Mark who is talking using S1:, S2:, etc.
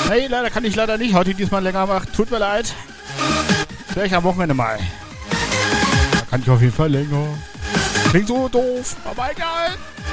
S1: Hey, leider kann ich leider nicht heute diesmal länger machen. Tut mir leid. Vielleicht am Wochenende mal. Da kann ich auf jeden Fall länger. Klingt so doof, aber egal.